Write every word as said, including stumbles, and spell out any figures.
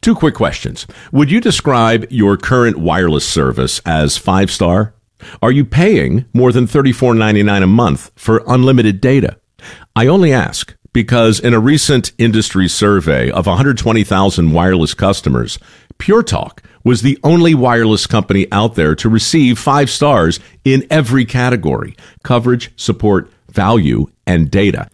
Two quick questions. Would you describe your current wireless service as five-star? Are you paying more than thirty-four ninety-nine a month for unlimited data? I only ask because in a recent industry survey of one hundred twenty thousand wireless customers, Pure Talk was the only wireless company out there to receive five stars in every category: coverage, support, value, and data.